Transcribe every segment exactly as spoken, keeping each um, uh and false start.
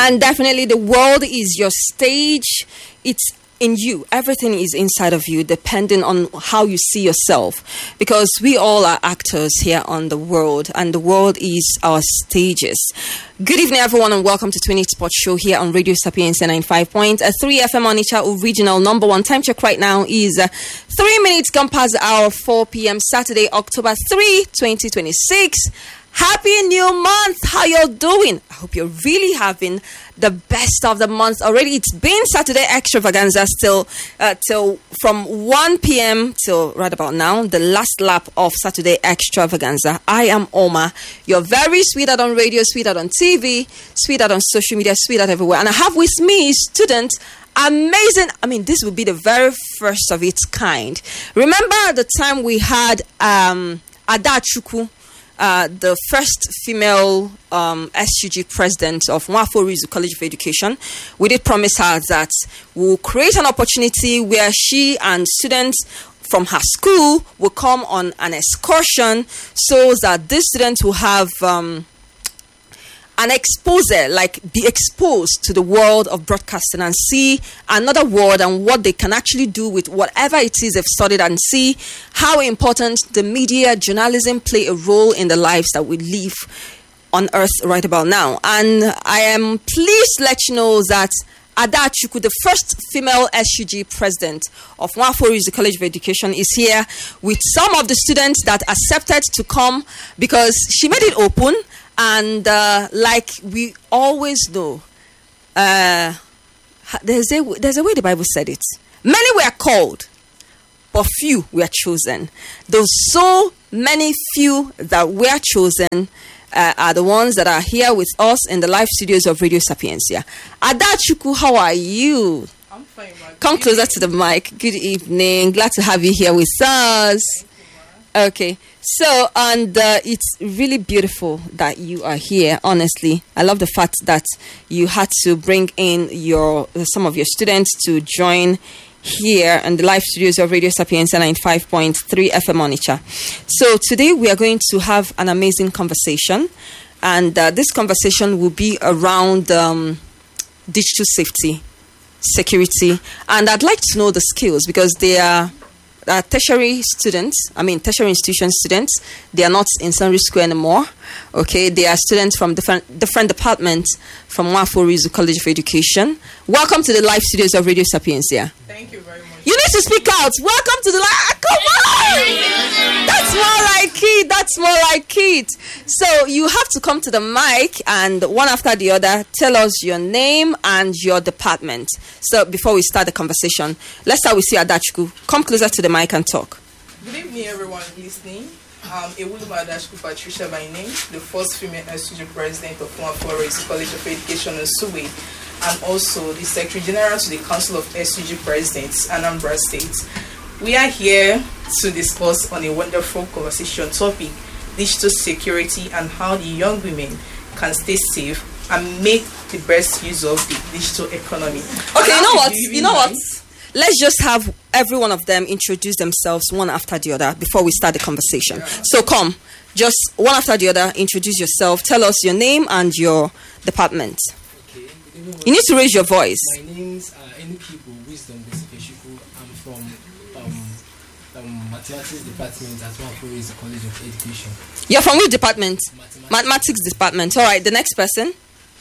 And definitely the world is your stage. It's in you. Everything is inside of you, depending on how you see yourself. Because we all are actors here on the world, and the world is our stages. Good evening, everyone, and welcome to twenty Sports Show here on Radio Sapienza ninety-five point three F M Onitsha Original Number One. Time check right now is uh, three minutes gone past the hour, four p.m. Saturday, October third, twenty twenty-six. Happy new month. How y'all doing? I hope you're really having the best of the month already. It's been Saturday Extravaganza still uh, till from one p.m. till right about now, the last lap of Saturday Extravaganza. I am Oma. You're very sweet out on radio, sweet out on T V, sweet out on social media, sweet out everywhere. And I have with me student amazing. I mean, this will be the very first of its kind. Remember the time we had um, Ada Chukwu, Uh, the first female um, S U G president of Nwafo Orizu College of Education. We did promise her that we'll create an opportunity where she and students from her school will come on an excursion so that these students will have um, an exposure, like be exposed to the world of broadcasting and see another world and what they can actually do with whatever it is they've studied, and see how important the media, journalism play a role in the lives that we live on earth right about now. And I am pleased to let you know that Ada Chukwu, the first female S U G president of Nwafo Orizu College of Education, is here with some of the students that accepted to come because she made it open. And uh, like we always know, uh, there's a there's a way the Bible said it. Many were called, but few were chosen. Those so many few that were chosen uh, are the ones that are here with us in the live studios of Radio Sapienza. Ada Chukwu, how are you? I'm fine, ma. Come closer to the mic. Good evening. Glad to have you here with us. Okay, so, and uh, it's really beautiful that you are here, honestly. I love the fact that you had to bring in your some of your students to join here in the live studios of Radio Sapienza ninety-five point three F M Onitsha. So today we are going to have an amazing conversation, and uh, this conversation will be around um, digital safety, security, and I'd like to know the skills because they are Uh, tertiary students, I mean tertiary institution students. They are not in Sunday School anymore. Okay, they are students from different different departments from Nwafo Orizu College of Education. Welcome to the live studios of Radio Sapienza. Thank you very much. You need to speak out. Welcome to the live. Come on, that's more like it. That's more like it. So you have to come to the mic and one after the other tell us your name and your department. So before we start the conversation, let's start with you, Ada Chukwu. Come closer to the mic and talk. Good evening, everyone listening. I'm Ewuluma Ada Chukwu Patricia by name, the first female S U G president of Nwafo Orizu College of Education in Suwe. I'm also the Secretary General to the Council of S U G Presidents, Anambra State. We are here to discuss on a wonderful conversation topic, digital security, and how the young women can stay safe and make the best use of the digital economy. Okay, you know what? You know what? Let's just have every one of them introduce themselves one after the other before we start the conversation. Yeah. So come, just one after the other, introduce yourself, tell us your name and your department. Okay. You need to raise your voice. My name's uh, Enukibu Wisdom Besifeshiku. I'm from um, um, Mathematics Department at Nwafo Orizu College of Education. You're from which department? Mathematics. Mathematics Department. All right, the next person.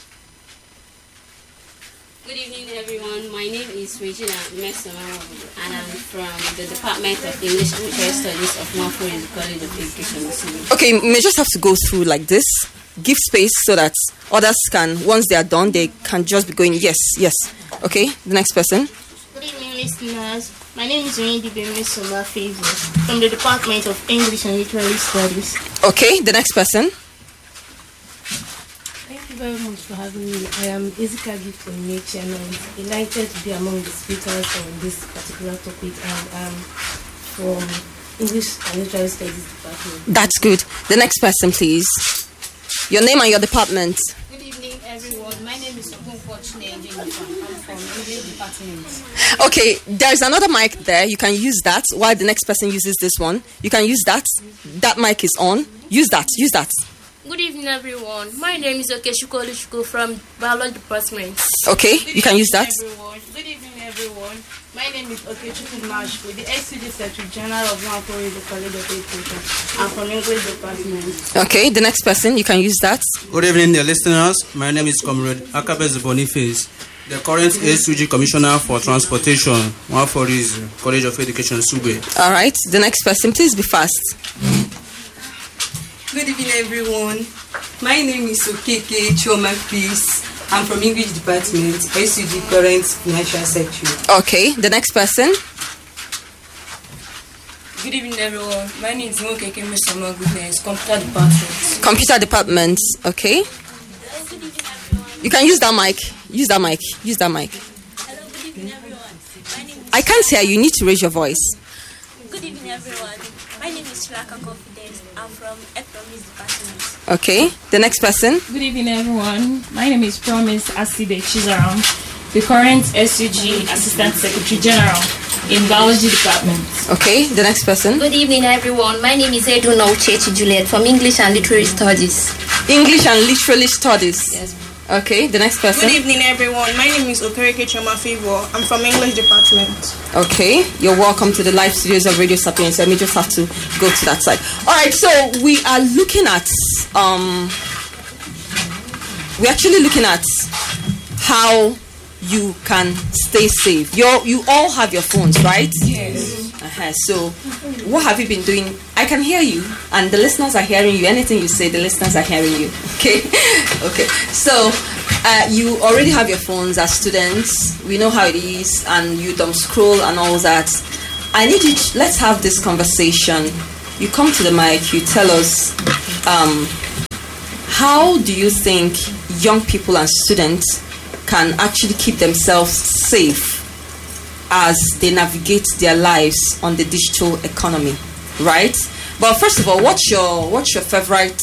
Good evening, everyone. My name is Regina Mesoma, and I'm from the Department of English and Cultural Studies of Nwafo Orizu College of Education. Okay, we may just have to go through like this. Give space so that others can, once they are done, they can just be going, yes, yes. Okay, the next person. Good evening, listeners. My name is Wendy Mesoma Favor from the Department of English and Literary Studies. Okay, the next person. Thank you very much for having me. I am Izika Gift from Nature, and I'm delighted to be among the speakers on this particular topic, and I'm from English and Literary Studies Department. That's good. The next person, please. Your name and your department. Good evening, everyone. My name is Ogunfo Chinenye. I'm from English Department. Okay, there's another mic there. You can use that while the next person uses this one. You can use that. That mic is on. Use that. Use that. Good evening, everyone. My name is Okechukwu Oluchukwu from Biology Department. Okay, you can use that. Everyone. Good evening, everyone. My name is Okechukwu Mashku, the S C D Secretary General of Nwafọ the College of Education. I'm from English Department. Okay, the next person, you can use that. Good evening, dear listeners. My name is Comrade Akabez Boniface, the current S U G Commissioner for Transportation, Nwafọ College of Education, Sube. All right, the next person, please be fast. Good evening, everyone. My name is Okeke Chioma Peace. I'm from English Department, S U G Current Financial Secretary. Okay, the next person. Good evening, everyone. My name is Okeke Mesoma Goodness, Computer Department. Computer Department, okay. You can use that mic. Use that mic. Use that mic. Hello, good evening, everyone. My name is I can't hear you. You need to raise your voice. Good evening, everyone. My name is Shlaka Confidence. I'm from Economics Department. Okay, the next person. Good evening, everyone. My name is Promise Aside Chizaram, the current S U G Assistant Secretary General in Biology Department. Okay, the next person. Good evening, everyone. My name is Eduna Uchechi Juliet from English and Literary Studies. English and Literary Studies. Yes. Okay, the next person. Good evening, everyone. My name is Okereke Choma Favor. I'm from English Department. Okay, you're welcome to the live studios of Radio Sapiens. Let me just have to go to that side. All right, so we are looking at um, we're actually looking at how you can stay safe. You you all have your phones, right? Yes. Uh-huh. So, what have you been doing? I can hear you, and the listeners are hearing you. Anything you say, the listeners are hearing you. Okay, okay. So, uh, you already have your phones as students. We know how it is, and you don't scroll and all that. I need you. To, let's have this conversation. You come to the mic. You tell us, um, how do you think young people and students can actually keep themselves safe as they navigate their lives on the digital economy, right? But first of all, what's your what's your favorite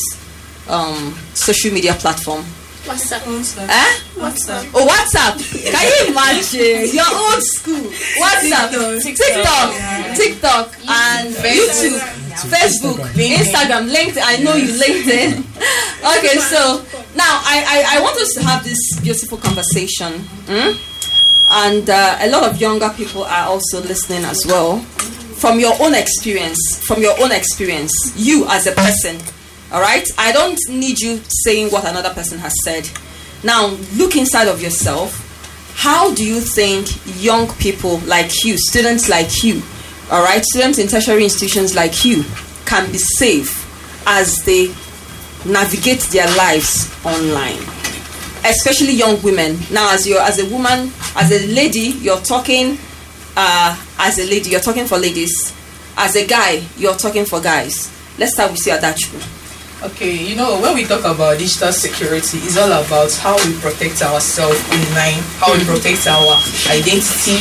um, social media platform? WhatsApp. Eh? WhatsApp. Oh, WhatsApp. Can you imagine? You're old school. WhatsApp, TikTok, TikTok, TikTok and YouTube, Facebook, Instagram, LinkedIn. I know you LinkedIn. Okay, so now I, I, I want us to have this beautiful conversation. Hmm? And uh, a lot of younger people are also listening as well. From your own experience, from your own experience, you as a person, all right? I don't need you saying what another person has said. Now, look inside of yourself. How do you think young people like you, students like you, all right, students in tertiary institutions like you, can be safe as they navigate their lives online? Especially young women. Now, as you're as a woman, as a lady, you're talking uh, as a lady, you're talking for ladies. As a guy, you're talking for guys. Let's start with you, Adachu. Okay, you know, when we talk about digital security, it's all about how we protect ourselves online, how we protect our identity,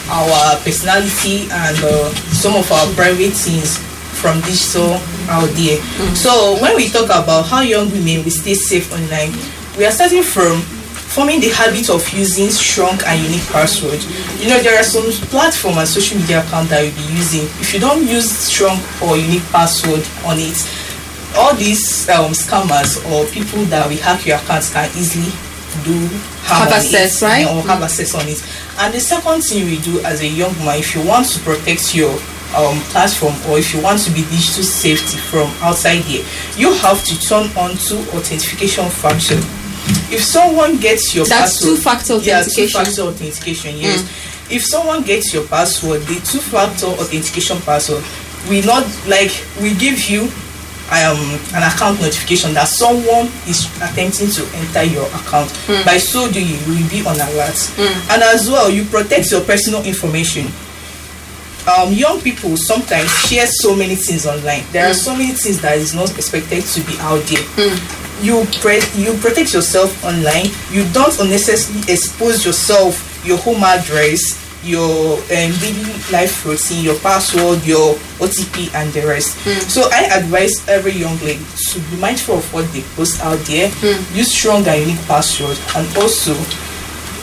our personality, and uh, some of our private things from digital out there. Mm-hmm. So when we talk about how young women will stay safe online, we are starting from forming the habit of using strong and unique passwords. You know, there are some platforms and social media accounts that you'll be using. If you don't use strong or unique password on it, all these um, scammers or people that will hack your accounts can easily do harm have on access, it, right? Or have access on it. And the second thing we do as a young woman, if you want to protect your um, platform, or if you want to be digital safety from outside here, you have to turn on to authentication function. If someone gets your That's password, two-factor authentication. Yeah, two-factor authentication. Yes. Mm. If someone gets your password, the two-factor authentication password, we not like we give you um an account notification that someone is attempting to enter your account. Mm. By so doing, you will be on alert. Mm. And as well, you protect your personal information. Um, young people sometimes share so many things online. There mm. are so many things that is not expected to be out there. Mm. You pre- you protect yourself online. You don't unnecessarily expose yourself, your home address, your um, daily life routine, your password, your O T P, and the rest. Mm. So I advise every young lady to be mindful of what they post out there. Mm. Use strong and unique password, and also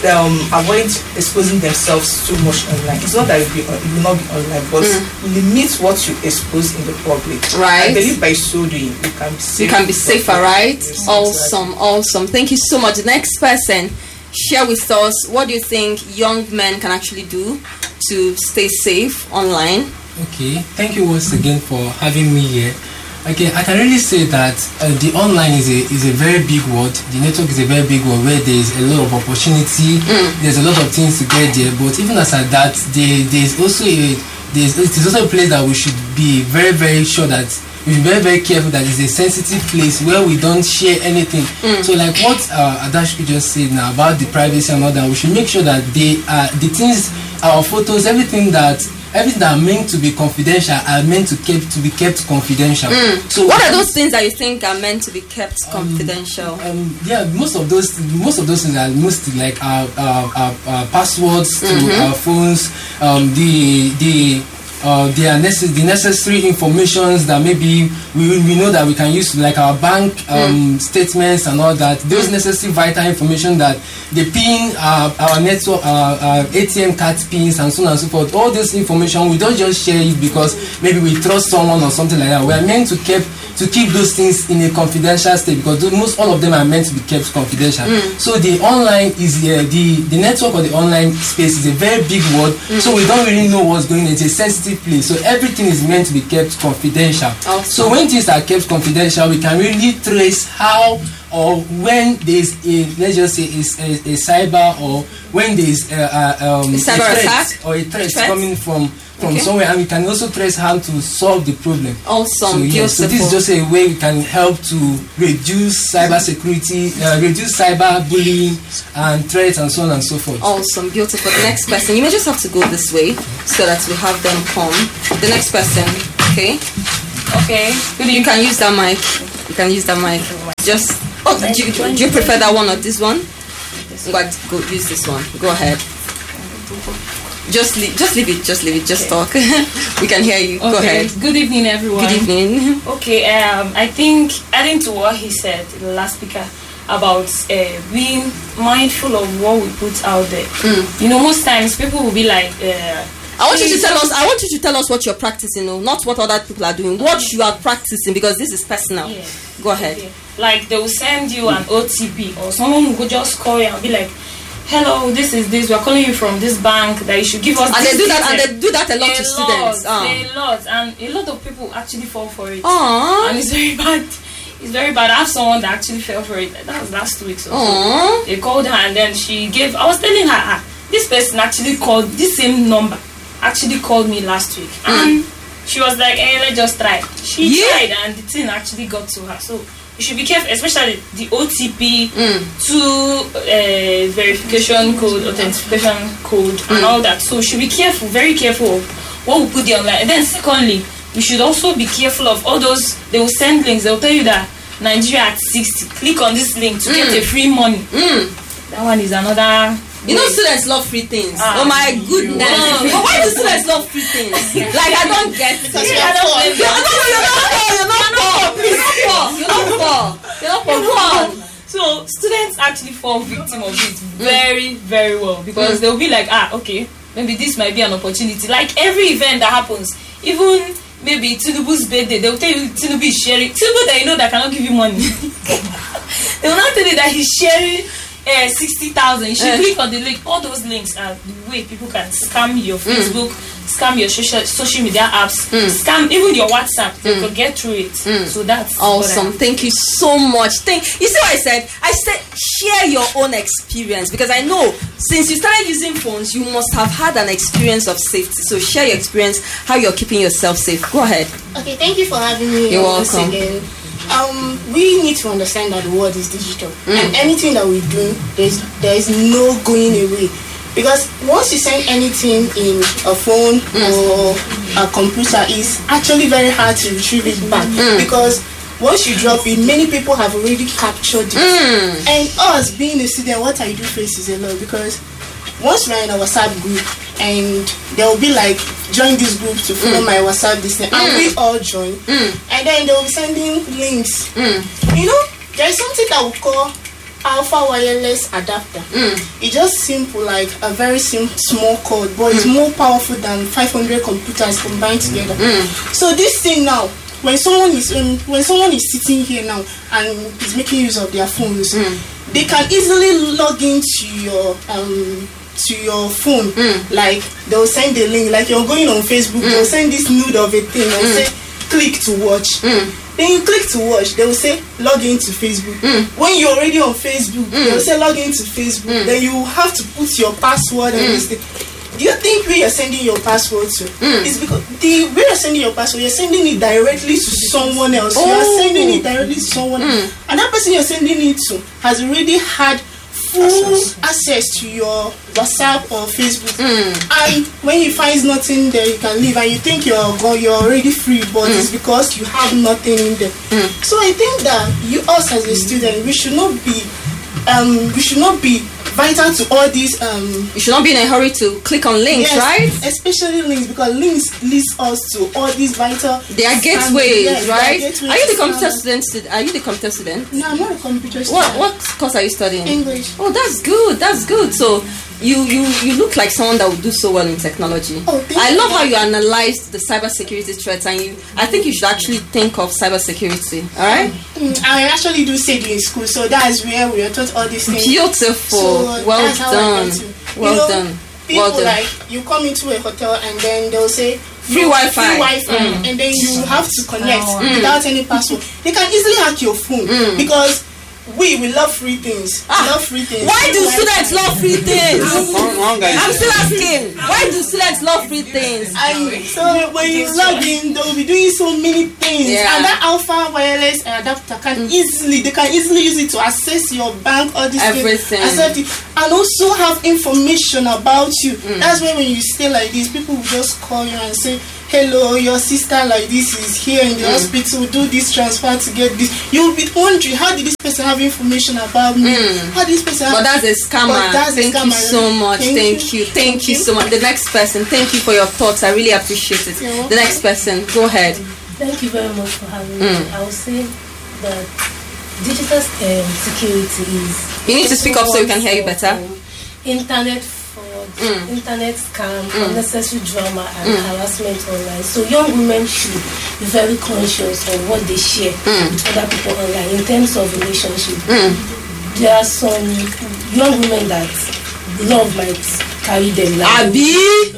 um, avoid exposing themselves too much online. It's not that it will, be, it will not be online, but mm. limit what you expose in the public. Right. I believe by so doing, you can be safe. You can be safer, right? Yes, awesome, exactly. Awesome. Thank you so much. The next person, share with us, what do you think young men can actually do to stay safe online? Okay, thank you once again for having me here. Okay, I can really say that uh, the online is a is a very big word. The network is a very big word where there is a lot of opportunity. Mm. There's a lot of things to get there. But even aside that, there there's also a there's it is also a place that we should be very very sure that we should be very very careful that it's a sensitive place where we don't share anything. Mm. So like what uh, Adashku just said now about the privacy and all that, we should make sure that they are the things, our photos, everything that. Everything that are meant to be confidential are meant to keep to be kept confidential. Mm. So what are those things that you think are meant to be kept um, confidential? Um, yeah, most of those most of those things are mostly like our, our, our, our passwords mm-hmm. to our phones, um, the the uh, the, necess- the necessary informations that maybe we, we know that we can use, like our bank um, mm. statements and all that. Those mm. necessary vital information that the pin, uh, our network, our, our A T M card pins, and so on and so forth. All this information, we don't just share it because maybe we trust someone or something like that. We are meant to keep to keep those things in a confidential state because most all of them are meant to be kept confidential. Mm. So the online is uh, the the network or the online space is a very big word. Mm. So we don't really know what's going on. It's a sensitive place. So everything is meant to be kept confidential. Awesome. So when things are kept confidential, we can really trace how or when there's a, let's just say is a, a cyber or when there's a, a, um, a, cyber a threat attack? or a threat, threat coming from from okay. somewhere, and we can also trace how to solve the problem. Awesome. So, yeah, so this is just a way we can help to reduce cyber security, uh, reduce cyber bullying and threats and so on and so forth. Awesome, beautiful. The next person, you may just have to go this way so that we have them come. The next person, okay? Okay. You can use that mic. You can use that mic. Just, oh, do you, do you prefer that one or this one? Go, go use this one. Go ahead. Just leave, just leave it, just leave it, just okay. talk. We can hear you. Okay. Go ahead. Good evening, everyone. Good evening. Okay, um, I think adding to what he said, the last speaker, about uh, being mindful of what we put out there. Mm. You know, most times people will be like, uh, I want you to tell us. I want you to tell us what you're practicing, no? Not what other people are doing. What you are practicing, because this is personal. Yeah. Go ahead. Okay. Like they will send you an O T P, or someone will just call you and be like, "Hello, this is this. We are calling you from this bank that you should give us." And this they do that, and they do that a lot a to students. Lot, uh. A lot, and a lot of people actually fall for it. Aww. And it's very bad. It's very bad. I have someone that actually fell for it. That was last week. So, so they called her, and then she gave. I was telling her, ah, this person actually called this same number. Actually called me last week, mm. and she was like, "Hey, let's just try." She yeah. tried, and the thing actually got to her. So you should be careful, especially the O T P, mm. to uh, verification code, authentication code, mm. and all that. So you should be careful, very careful of what we put there online. And then secondly, you should also be careful of all those. They will send links. They will tell you that Nigeria at sixty. Click on this link to mm. get a free money. Mm. That one is another. You know, students love free things. Ah, oh my goodness! No. But why do students love free things? Like I don't get it. Because you're poor. You're not poor. You're not poor. You're not poor. You're not poor. You're not poor. Go on. So students actually fall victim of it very, very well because mm. they'll be like, ah, okay, maybe this might be an opportunity. Like every event that happens, even maybe Tinubu's birthday, they'll tell you Tinubu is sharing. Tinubu that you know that cannot give you money. They will not tell you that he's sharing. Uh, sixty thousand. You should uh. click on the link. All those links are the way people can scam your Facebook, mm. scam your social social media apps, mm. scam even your WhatsApp. They mm. can get through it. Mm. So that's awesome. Thank you so much. Thank you. See what I said? I said share your own experience because I know since you started using phones, you must have had an experience of safety. So share your experience, how you're keeping yourself safe. Go ahead. Okay, thank you for having me. You're welcome. Again. Um, we need to understand that the world is digital, mm. and anything that we do, there's there is no going away. Because once you send anything in a phone mm. or a computer, it's actually very hard to retrieve it back. Mm. Because once you drop it, many people have already captured it. Mm. And us being a student, what I do face is a lot because once we're in a WhatsApp group and there will be like join this group to follow mm. my WhatsApp this thing, mm. and we all join mm. and then they will be sending links. Mm. You know, there's something that we call alpha wireless adapter. Mm. It's just simple, like a very simple small cord, but it's Mm. more powerful than five hundred computers combined together. Mm. So this thing now, when someone is um, when someone is sitting here now and is making use of their phones, Mm. they can easily log into your um to your phone. Mm. Like they'll send a link, like you're going on Facebook, Mm. they'll send this nude of a thing and Mm. say click to watch. Mm. Then you click to watch, they will say log into Facebook. Mm. When you're already on Facebook, Mm. they will say log into Facebook. Mm. Then you have to put your password and Mm. this thing. Do you think where you're sending your password to? Mm. It's because the way you're sending your password, you're sending it directly to someone else. Oh. You're sending it directly to someone Mm. else. And that person you're sending it to has already had full access, access to your WhatsApp or Facebook. Mm. And when he finds nothing there, you can leave, and you think you're go, you're already free, but Mm. it's because you have nothing in there. Mm. So I think that you, us as a student, we should not be, um, we should not be vital to all these. Um, you should not be in a hurry to click on links, yes, right? Especially links, because links leads us to all these vital. They are gateways, yes, right? They are, gateways are you the computer standard. student? Are you the computer student? No, I'm not a computer student. What what course are you studying? English. Oh, that's good. That's good. So you you you look like someone that would do so well in technology. Oh, thank I you. love how you analyzed the cybersecurity threats, and you. I think you should actually think of cybersecurity. All right. Mm, I actually do study in school, so that's where we are taught all these things. Beautiful. So well that's how I done. get to. Well you know, done. People Well done. like you come into a hotel and then they'll say Free you- Wi-Fi. free Wi-Fi, Mm. and then you have to connect Mm. without any password. They can easily hack your phone Mm. because we we love free things. We love free things. Why do Free students Wi-Fi. love free things? Wrong- wrong guy. I'm still asking. Why do students love free things? And so when you log in, they will be doing so many things, Yeah. and that alpha wireless adapter can easily they can easily use it to access your bank, all these Everything. things, accept it, and also have information about you. Mm. That's why when you stay like this, people will just call you and say, hello, your sister like this is here in the Mm. hospital, do this transfer to get this. You'll be wondering, how did this person have information about me? Mm. How did this person But have that's a scammer. But that's a Thank you scammer. so much. Thank Thank, you. you. Thank you so much. The next person. Thank you for your thoughts. I really appreciate it. You're welcome. The next person. Go ahead. Thank you very much for having Mm. me. I would say that digital um, security is. You need to speak up so we can hear you better. Um, internet fraud, Mm. internet scam, Mm. unnecessary drama, and Mm. harassment online. So young women should be very conscious of what they share Mm. with other people online in terms of relationship. Mm. There are some young women that love might carry them like Abi,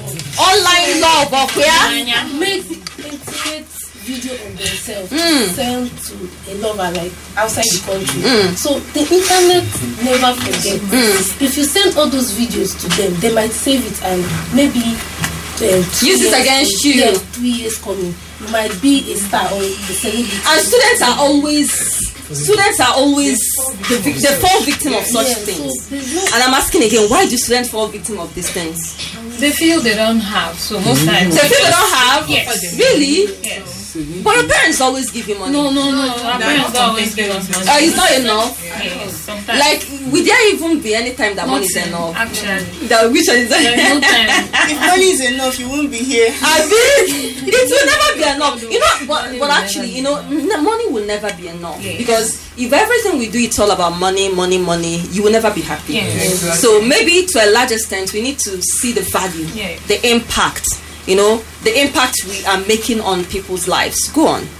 online love, okay? make intimate video of themselves Mm. send to a lover like outside the country. Mm. So the internet never forgets. Mm. If you send all those videos to them, they might save it and maybe um, two Use it years against coming, you. yes, two years coming, you might be a star or a celebrity. And students are always students are always the, vic- the fall victim of such Yes, so things. there's no- And I'm asking again, why do students fall victim of these things? They feel they don't have, so most times. They feel they don't have? Yes. Really? Yes. But your parents always give you money. No, no, no. Our parents don't always give us money. Uh, it's not enough. Yes, sometimes. Like, would there even be any time that money is Nothing, enough? Actually. That which one is that? There is no time. If money is enough, you won't be here. I mean, it will never be enough. You know, but, but actually, you know, n- money will never be enough. Yes. Because if everything we do, it's all about money, money, money, you will never be happy. Yes. Exactly. So maybe to a large extent, we need to see the value, Yes. the impact, you know, the impact we are making on people's lives. Go on.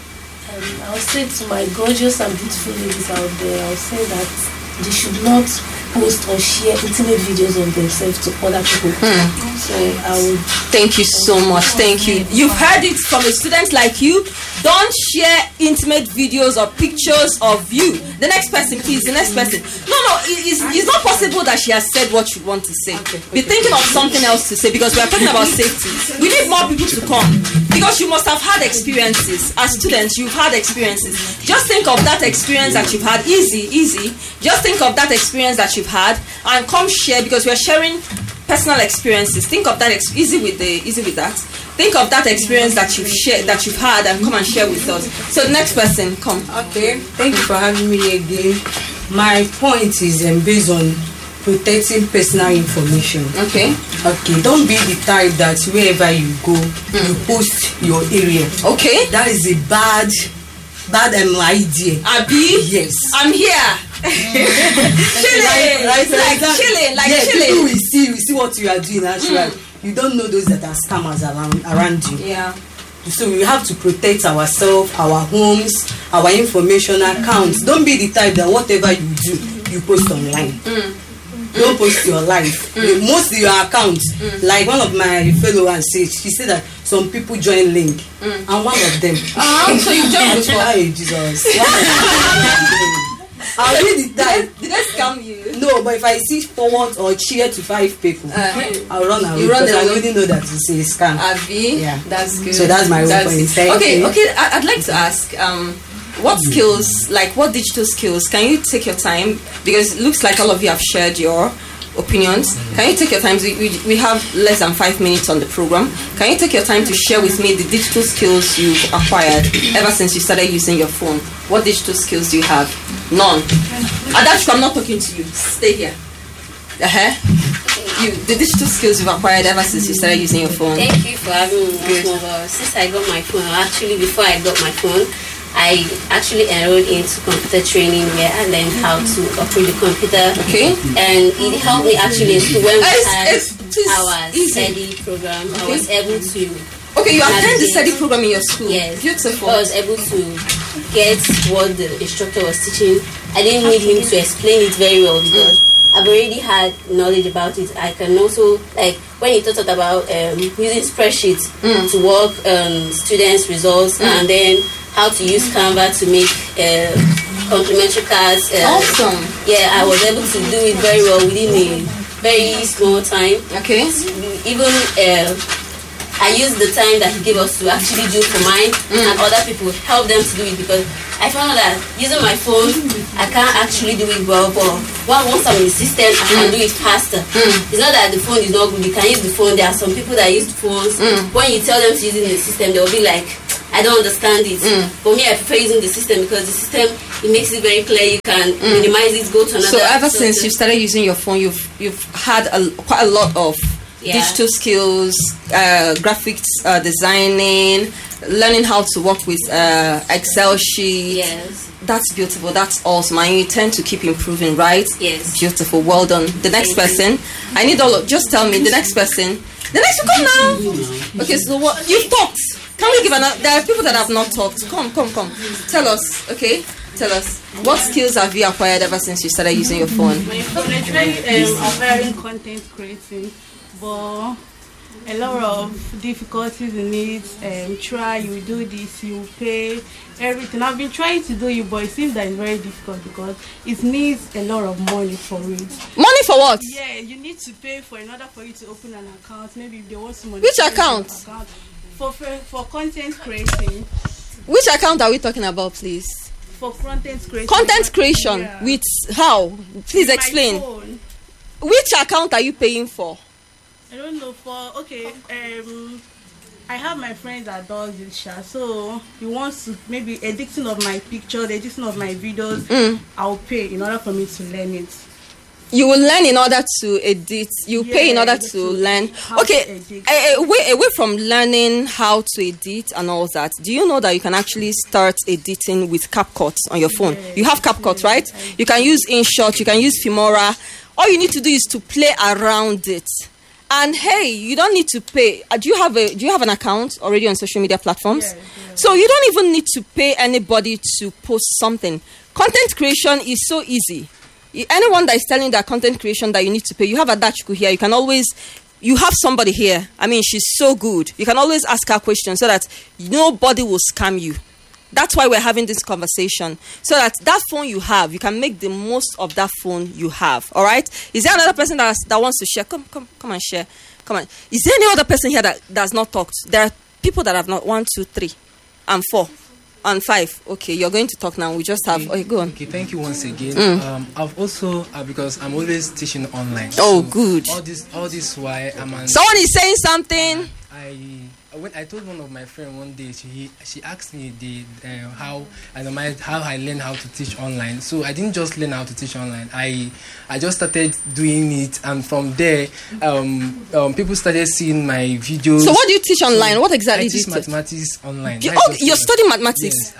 Um, I'll say to my gorgeous and beautiful ladies out there, I'll say that they should not post or share intimate videos of themselves to other people. Hmm. So I would. Thank you so much. Thank you. You've heard it from a student like you. Don't share intimate videos or pictures of you. The next person, please. The next person. No, no. It, it's, it's not possible that she has said what you want to say. Be thinking of something else to say because we are talking about safety. We need more people to come because you must have had experiences. As students, you've had experiences. Just think of that experience that you've had. Easy, easy. Just think of that experience that you've had and come share because we're sharing personal experiences. Think of that ex- easy with the easy with that. Think of that experience that you've shared, that you've had, and come and share with us. So the next person, come. Okay, thank you for having me again. My point is um, based on protecting personal information. Okay. Okay, don't be the type that wherever you go, you post your area. Okay. That is a bad, bad um, idea. Abi, yes. I'm here. Chilling, right, like right, chilling, like yeah, chilling. People will see, we see what you are doing actually. Mm. You don't know those that are scammers around around you. Yeah. So we have to protect ourselves, our homes, our information accounts. Don't be the type that whatever you do, you post online. Mm. Don't post your life. Mm. Most of your accounts, mm. like one of my followers said, she said that some people join link, mm. and one of them. Uh-huh. So you joined before? Hey, Jesus. I'll be the type. Did they scam you? No, but if I see forward or cheer to five people, uh, I'll run away. You run because away. I already know that it's a scam. Abi? Yeah. That's good. So that's my own point. Thank okay, you. okay. I- I'd like to ask, um, what skills, like what digital skills, can you take your time? Because it looks like all of you have shared your opinions. Can you take your time? We, we, we have less than five minutes on the program. Can you take your time to share with me the digital skills you've acquired ever since you started using your phone? What digital skills do you have? None. Adashko, I'm not talking to you. Stay here. Uh-huh. You, the digital skills you've acquired ever since you started using your phone. Thank you for having me. Good. Since I got my phone, actually before I got my phone, I actually enrolled into computer training where I learned how to operate the computer. Okay. And it helped me actually in school when we It's- had it's- it's our easy. study program. Okay. I was able to. Okay, you attend the navigate- study program in your school. Yes. Beautiful. I was able to get what the instructor was teaching. I didn't need him to explain it very well because mm. I've already had knowledge about it. I can also, like, when he talked about um, using spreadsheets mm. to work um, students' results mm. and then how to use Canva to make uh, complimentary cards. Uh, awesome. Yeah, I was able to do it very well within a very small time. Okay. Even uh, I used the time that he gave us to actually do for mine mm. and other people help them to do it because I found that using my phone I can't actually do it well, but once I'm in the system I can mm. do it faster. Mm. It's not that the phone is not good, you can use the phone. There are some people that use phones mm. when you tell them to use it in the system they'll be like, I don't understand it. Mm. For me, I prefer using the system because the system, it makes it very clear. You can mm. minimize it, go to another. So ever so since you started using your phone, you've you've had a, quite a lot of yeah. digital skills, uh, graphics uh, designing, learning how to work with uh, Excel sheets. Yes. That's beautiful. That's awesome. And you tend to keep improving, right? Yes. Beautiful. Well done. The next Thank person, you. I need all of, just tell me, the next person. The next one, come now. Okay, so what, you've talked. Can we give an, there are people that have not talked. Come, come, come. Tell us, okay? Tell us. What skills have you acquired ever since you started using your phone? My phone is very um, acquiring content creating, but a lot of difficulties in it. Um, try, you do this, you pay, everything. I've been trying to do it, but it seems that it's very difficult because it needs a lot of money for it. Money for what? Yeah, you need to pay for in order for you to open an account. Maybe if they want some money. Which account? account. For, for for content creating. Which account are we talking about, please? For content creation. Content creation yeah. with how? Please with explain. My phone. Which account are you paying for? I don't know. For okay, um, I have my friend that does this shit, so he wants to maybe editing of my picture, the editing of my videos. Mm. I'll pay in order for me to learn it. You will learn in order to edit. You yeah, pay in order to, to learn. Okay, to away, away from learning how to edit and all that, do you know that you can actually start editing with CapCut on your phone? Yeah, you have CapCut, yeah, right? You can use InShot, you can use Filmora. All you need to do is to play around it. And hey, you don't need to pay. Uh, do you have a? Do you have an account already on social media platforms? Yeah, yeah. So you don't even need to pay anybody to post something. Content creation is so easy. Anyone that is telling that content creation that you need to pay, you have a Dachku here. You can always, you have somebody here. I mean, she's so good. You can always ask her questions so that nobody will scam you. That's why we're having this conversation. So that that phone you have, you can make the most of that phone you have. All right? Is there another person that, has, that wants to share? Come, come, come and share. Come on. Is there any other person here that does not talk? There are people that have not one, two, three, and four. And five. Okay, you're going to talk now. We just have. Okay, okay go on. Okay, thank you once again. Mm. Um, I've also uh, because I'm always teaching online. Oh, so good. All this, all this, why I'm. An, Someone is saying something. I when I told one of my friends one day, she she asked me the uh, how I know my how I learned how to teach online. So I didn't just learn how to teach online. I I just started doing it, and from there, um, um people started seeing my videos. So what do you teach online? What exactly I do you teach teach? mathematics online. You, That is oh, just you're like- studying mathematics. Yes,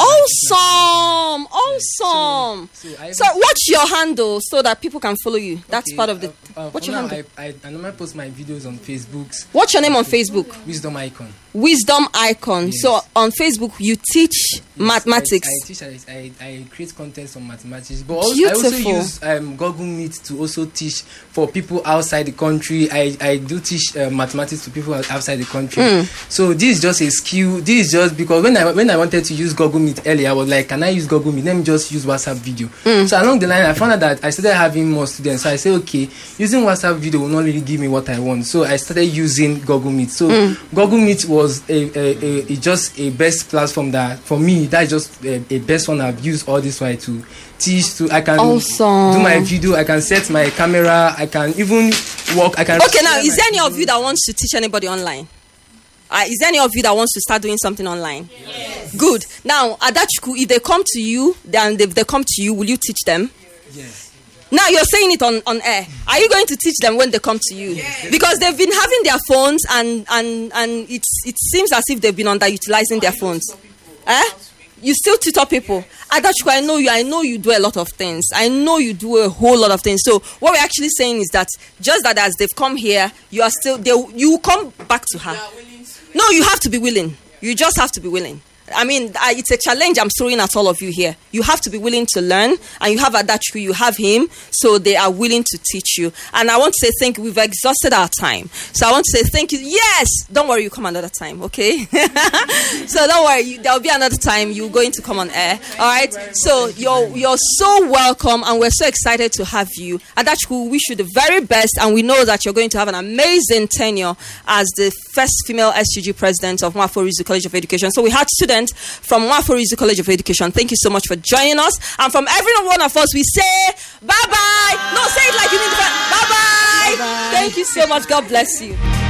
Awesome, awesome. So, so, I So what's your handle so that people can follow you? That's Okay, part of the. Uh, what's for your now, handle? I, I, I normally post my videos on Facebook. What's your name on Facebook? Wisdom Icon. Wisdom Icon. So on Facebook you teach mathematics. I, I teach. I, I, I create content on mathematics, but also, I also Beautiful. use um, Google Meet to also teach for people outside the country. I, I do teach uh, mathematics to people outside the country. Mm. So this is just a skill. This is just because when I when I wanted to use Google Meet earlier, I was like, can I use Google Meet? Let me just use WhatsApp video. Mm. So along the line, I found out that I started having more students. So I said, okay, using WhatsApp video will not really give me what I want. So I started using Google Meet. So Mm. Google Meet was a, a, a, a just a best platform that for me that's just a, a best one I've used all this while to teach. To I can Awesome. do my video. I can set my camera. I can even work. I can. Okay, now share is my there any of you that wants to teach anybody online? Uh, is there any of you that wants to start doing something online? Yes. Good. Now, Adachuku, if they come to you, then if they come to you, will you teach them? Yes. Now you're saying it on, on air. Are you going to teach them when they come to you? Yes. Because they've been having their phones and and and it's it seems as if they've been underutilizing their phones. Eh? You still tutor people. Adachuku, I know you. I know you do a lot of things. I know you do a whole lot of things. So what we're actually saying is that just that as they've come here, you are still they you come back to her. No, you have to be willing. You just have to be willing. I mean, I, it's a challenge I'm throwing at all of you here. You have to be willing to learn, and you have Adachuku, you have him, so they are willing to teach you. And I want to say thank you. We've exhausted our time, so I want to say thank you. Yes, don't worry, you come another time, okay? So don't worry, you, there'll be another time you're going to come on air. All right. So you're you're so welcome, and we're so excited to have you, Adachuku. We wish you the very best, and we know that you're going to have an amazing tenure as the first female S U G president of Nwafo Orizu College of Education. So we had students from Nwafo Orizu College of Education. Thank you so much for joining us. And from every one of us, we say bye-bye. No, say it like you mean bye-bye. Bye-bye. Thank you so much. God bless you.